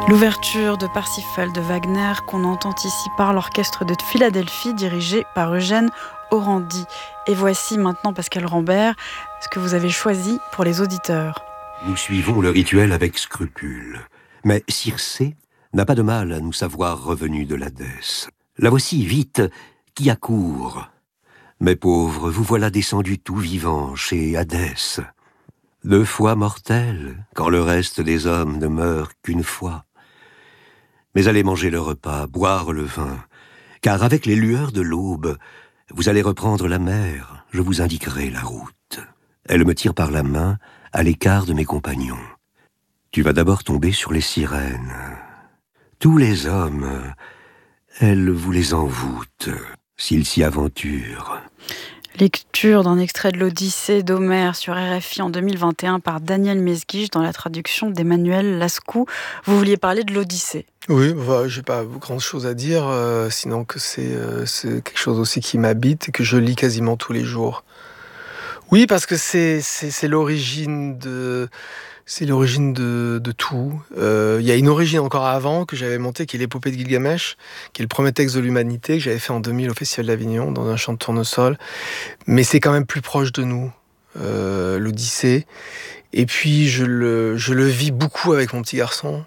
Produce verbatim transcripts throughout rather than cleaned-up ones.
L'ouverture de Parsifal de Wagner qu'on entend ici par l'orchestre de Philadelphie dirigé par Eugène Orandi. Et voici maintenant, Pascal Rambert, ce que vous avez choisi pour les auditeurs. Nous suivons le rituel avec scrupule. Mais Circé n'a pas de mal à nous savoir revenus de l'Hadès. La voici, vite, qui accourt. Mes pauvres, vous voilà descendus tout vivants chez Hadès. Deux fois mortels, quand le reste des hommes ne meurt qu'une fois. Mais allez manger le repas, boire le vin, car avec les lueurs de l'aube, vous allez reprendre la mer, je vous indiquerai la route. Elle me tire par la main, à l'écart de mes compagnons. Tu vas d'abord tomber sur les sirènes. Tous les hommes, elles vous les envoûtent, s'ils s'y aventurent. Lecture d'un extrait de l'Odyssée d'Homère sur R F I en deux mille vingt et un par Daniel Mesguich dans la traduction d'Emmanuel Lascou. Vous vouliez parler de l'Odyssée. Oui, bah, j'ai pas grand chose à dire, euh, sinon que c'est, euh, c'est quelque chose aussi qui m'habite et que je lis quasiment tous les jours. Oui, parce que c'est, c'est, c'est l'origine de... C'est l'origine de, de tout. Il euh, y a une origine encore avant que j'avais montée, qui est l'épopée de Gilgamesh, qui est le premier texte de l'humanité que j'avais fait en deux mille au Festival d'Avignon, dans un champ de tournesol. Mais c'est quand même plus proche de nous, euh, l'Odyssée. Et puis, je le, je le vis beaucoup avec mon petit garçon.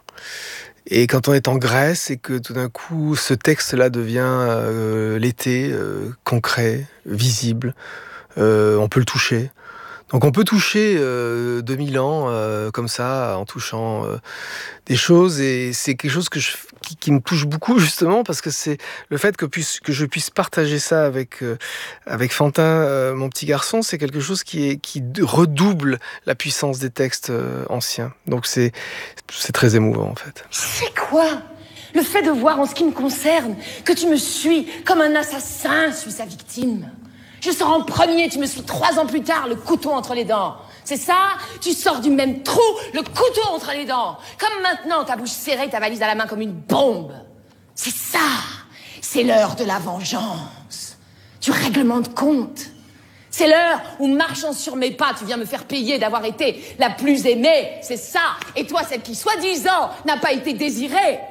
Et quand on est en Grèce et que tout d'un coup, ce texte-là devient euh, l'été, euh, concret, visible, euh, on peut le toucher. Donc on peut toucher euh, deux mille ans euh, comme ça, en touchant euh, des choses, et c'est quelque chose que je, qui, qui me touche beaucoup justement, parce que c'est le fait que, puisse, que je puisse partager ça avec, euh, avec Fantin, euh, mon petit garçon, c'est quelque chose qui, est, qui redouble la puissance des textes euh, anciens. Donc c'est, c'est très émouvant en fait. C'est quoi ? Le fait de voir en ce qui me concerne que tu me suis comme un assassin suit sa victime. Je sors en premier, tu me suis trois ans plus tard, le couteau entre les dents. C'est ça ? Tu sors du même trou, le couteau entre les dents. Comme maintenant, ta bouche serrée, ta valise à la main comme une bombe. C'est ça. C'est l'heure de la vengeance. Du règlement de compte. C'est l'heure où, marchant sur mes pas, tu viens me faire payer d'avoir été la plus aimée. C'est ça. Et toi, celle qui, soi-disant, n'a pas été désirée.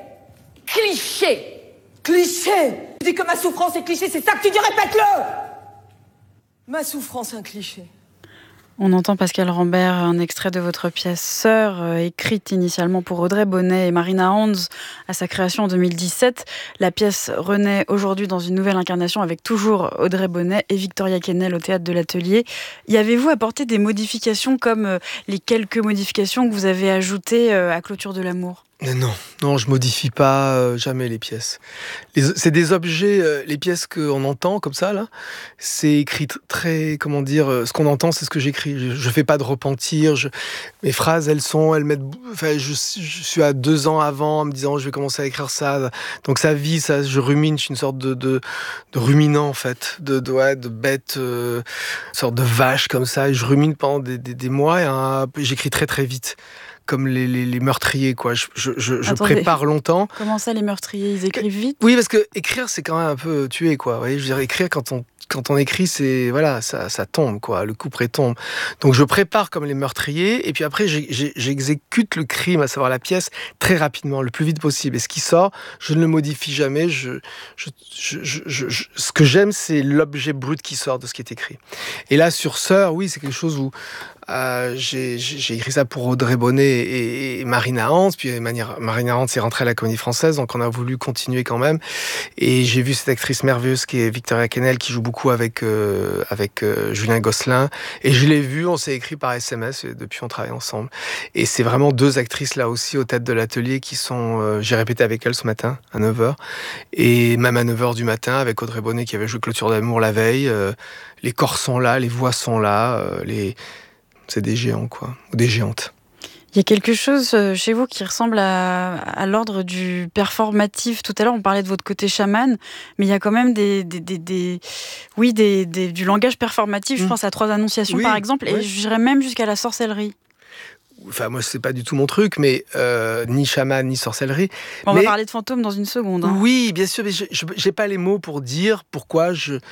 Cliché. Cliché. Tu dis que ma souffrance est cliché, c'est ça que tu dis, répète-le. Ma souffrance, un cliché. On entend, Pascal Rambert, un extrait de votre pièce Sœur, euh, écrite initialement pour Audrey Bonnet et Marina Hans à sa création en deux mille dix-sept. La pièce renaît aujourd'hui dans une nouvelle incarnation avec toujours Audrey Bonnet et Victoria Kennel au Théâtre de l'Atelier. Y avez-vous apporté des modifications comme euh, les quelques modifications que vous avez ajoutées euh, à Clôture de l'amour ? Mais non, non, je modifie pas euh, jamais les pièces. Les, c'est des objets, euh, les pièces qu'on entend comme ça là, c'est écrit t- très, comment dire, euh, ce qu'on entend, c'est ce que j'écris. Je, je fais pas de repentir. Je, mes phrases, elles sont, elles mettent. Enfin, je, je suis à deux ans avant, en me disant, je vais commencer à écrire ça. Donc ça vit, ça, je rumine. Je suis une sorte de de, de ruminant en fait, de de, ouais, de bête, euh, une sorte de vache comme ça. Et je rumine pendant des des, des mois et hein, j'écris très très vite. Comme les, les, les meurtriers, quoi. Je, je, je, je prépare longtemps. Comment ça, les meurtriers, ils écrivent vite ? Oui, parce que écrire, c'est quand même un peu tuer, quoi. Vous voyez, je veux dire, écrire, quand on, quand on écrit, c'est, voilà, ça, ça tombe, quoi. Le coup près tombe. Donc, je prépare comme les meurtriers, et puis après, j'ai, j'ai, j'exécute le crime, à savoir la pièce, très rapidement, le plus vite possible. Et ce qui sort, je ne le modifie jamais. Je, je, je, je, je, je, ce que j'aime, c'est l'objet brut qui sort de ce qui est écrit. Et là, sur Sœur, oui, c'est quelque chose où Euh, j'ai, j'ai écrit ça pour Audrey Bonnet et, et Marina Hans, puis Marina Hans est rentrée à la Comédie Française, donc on a voulu continuer quand même. Et j'ai vu cette actrice merveilleuse qui est Victoria Kennel, qui joue beaucoup avec, euh, avec euh, Julien Gosselin. Et je l'ai vue, on s'est écrit par S M S, et depuis on travaille ensemble. Et c'est vraiment deux actrices là aussi au Théâtre de l'Atelier qui sont... Euh, j'ai répété avec elles ce matin, à neuf heures. Et même à neuf heures du matin, avec Audrey Bonnet qui avait joué Clôture d'amour la veille. Euh, les corps sont là, les voix sont là, euh, les... C'est des géants, quoi, ou des géantes. Il y a quelque chose chez vous qui ressemble à, à l'ordre du performatif. Tout à l'heure, on parlait de votre côté chaman, mais il y a quand même des, des, des, des oui, des, des, du langage performatif. Mmh. Je pense à Trois Annonciations, oui, par exemple, oui. Et j'irais même jusqu'à la sorcellerie. Enfin, moi, c'est pas du tout mon truc, mais euh, ni chaman, ni sorcellerie. On mais... va parler de fantômes dans une seconde. Hein. Oui, bien sûr, mais je, je, j'ai pas les mots pour dire pourquoi je...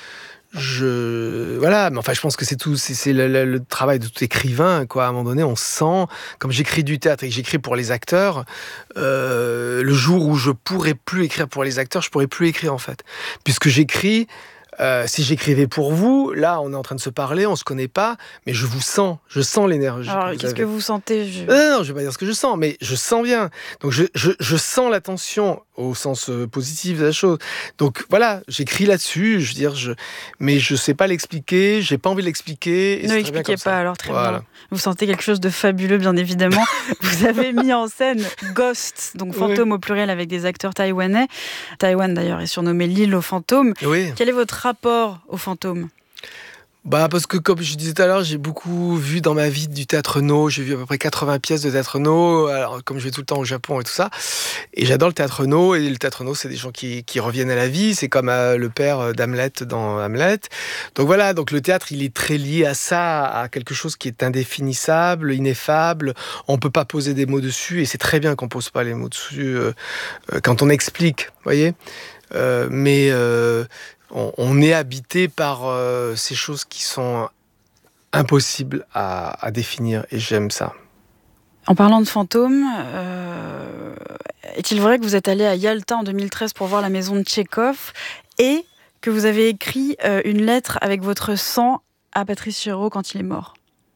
je voilà, mais enfin je pense que c'est tout, c'est, c'est le, le, le travail de tout écrivain, quoi. À un moment donné, on sent, comme j'écris du théâtre et que j'écris pour les acteurs, euh, le jour où je pourrais plus écrire pour les acteurs, je pourrais plus écrire en fait, puisque j'écris. Euh, si j'écrivais pour vous, là, on est en train de se parler, on se connaît pas, mais je vous sens, je sens l'énergie. Alors, que vous qu'est-ce avez. que vous sentez je... Non, non, je vais pas dire ce que je sens, mais je sens bien. Donc, je, je, je sens la tension au sens euh, positif de la chose. Donc, voilà, j'écris là-dessus, je veux dire, je... mais je sais pas l'expliquer, j'ai pas envie de l'expliquer. Et ne l'expliquez pas, ça. Alors très voilà. bien. Vous sentez quelque chose de fabuleux, bien évidemment. Vous avez mis en scène Ghost, donc fantôme oui. au pluriel, avec des acteurs taïwanais. Taïwan, d'ailleurs, est surnommé l'île aux fantômes. Oui. Quel est votre rapport aux fantômes ? Bah parce que comme je disais tout à l'heure, j'ai beaucoup vu dans ma vie du théâtre no, j'ai vu à peu près quatre-vingts pièces de théâtre no, alors comme je vais tout le temps au Japon et tout ça, et j'adore le théâtre no, et le théâtre no c'est des gens qui, qui reviennent à la vie, c'est comme euh, le père d'Hamlet dans Hamlet, donc voilà, donc le théâtre il est très lié à ça, à quelque chose qui est indéfinissable, ineffable, on peut pas poser des mots dessus, et c'est très bien qu'on pose pas les mots dessus euh, euh, quand on explique, vous voyez, euh, mais... Euh, On, on est habité par euh, ces choses qui sont impossibles à, à définir, et j'aime ça. En parlant de fantômes, euh, est-il vrai que vous êtes allé à Yalta en deux mille treize pour voir la maison de Tchekhov et que vous avez écrit euh, une lettre avec votre sang à Patrice Chéreau quand il est mort ?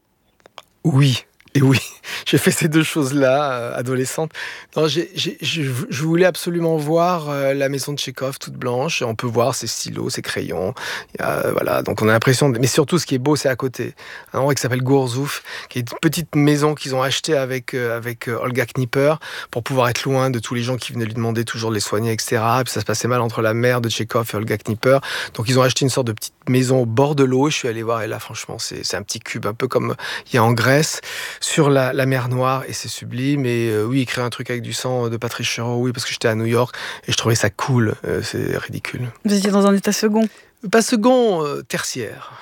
Oui. Et oui, j'ai fait ces deux choses-là, euh, adolescente. Non, j'ai, j'ai, je, je voulais absolument voir euh, la maison de Tchekhov toute blanche. On peut voir ses stylos, ses crayons. Il y a, voilà, donc on a l'impression... De... Mais surtout, ce qui est beau, c'est à côté. Un endroit qui s'appelle Gourzouf, qui est une petite maison qu'ils ont achetée avec, euh, avec euh, Olga Knipper pour pouvoir être loin de tous les gens qui venaient lui demander toujours de les soigner, et cetera. Et puis ça se passait mal entre la mère de Tchekhov et Olga Knipper. Donc ils ont acheté une sorte de petite maison au bord de l'eau. Je suis allé voir, et là, franchement, c'est, c'est un petit cube, un peu comme il y a en Grèce, sur la, la mer Noire, et c'est sublime. Et euh, oui, écrire un truc avec du sang de Patrice Chéreau, oui, parce que j'étais à New York et je trouvais ça cool. Euh, c'est ridicule. Vous étiez dans un état second ? Pas second, euh, tertiaire.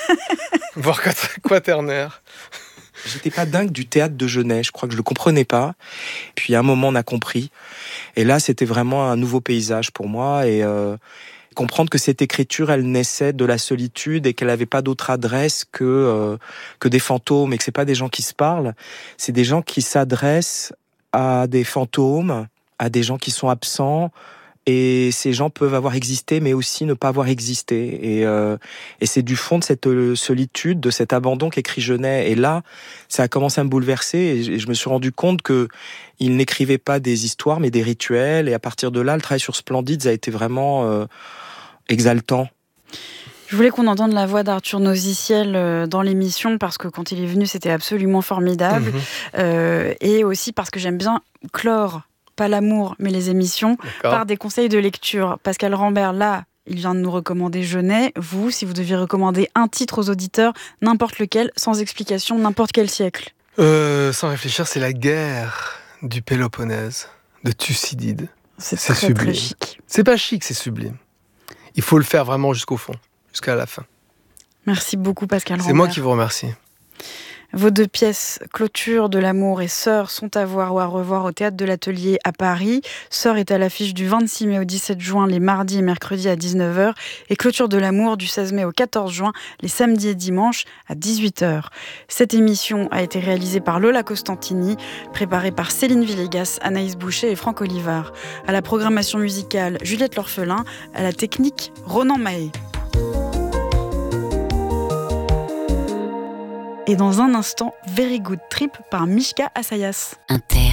Voire quaternaire. J'étais pas dingue du théâtre de Genet, je crois que je le comprenais pas. Puis à un moment, on a compris. Et là, c'était vraiment un nouveau paysage pour moi. Et euh, comprendre que cette écriture, elle naissait de la solitude et qu'elle avait pas d'autre adresse que euh, que des fantômes, et que c'est pas des gens qui se parlent, c'est des gens qui s'adressent à des fantômes, à des gens qui sont absents. Et ces gens peuvent avoir existé, mais aussi ne pas avoir existé. Et, euh, et c'est du fond de cette solitude, de cet abandon qu'écrit Genet. Et là, ça a commencé à me bouleverser. Et je me suis rendu compte que il n'écrivait pas des histoires, mais des rituels. Et à partir de là, le travail sur Splendides a été vraiment euh, exaltant. Je voulais qu'on entende la voix d'Arthur Nosiciel dans l'émission, parce que quand il est venu, c'était absolument formidable. Mmh. Euh, et aussi parce que j'aime bien clore, pas l'amour, mais les émissions, D'accord. par des conseils de lecture. Pascal Rambert, là, il vient de nous recommander Genet. Vous, si vous deviez recommander un titre aux auditeurs, n'importe lequel, sans explication, n'importe quel siècle. Euh, sans réfléchir, c'est La guerre du Péloponnèse, de Thucydide. C'est, c'est très, sublime. Très chic. C'est pas chic, c'est sublime. Il faut le faire vraiment jusqu'au fond, jusqu'à la fin. Merci beaucoup, Pascal Rambert. C'est moi qui vous remercie. Vos deux pièces, Clôture de l'amour et Sœur, sont à voir ou à revoir au Théâtre de l'Atelier à Paris. Sœur est à l'affiche du vingt-six mai au dix-sept juin, les mardis et mercredis à dix-neuf heures. Et Clôture de l'amour du seize mai au quatorze juin, les samedis et dimanches à dix-huit heures. Cette émission a été réalisée par Lola Costantini, préparée par Céline Villegas, Anaïs Boucher et Franck Olivard. À la programmation musicale, Juliette L'Orphelin. À la technique, Ronan Mahé. Et dans un instant, Very Good Trip par Mishka Assayas. Inter.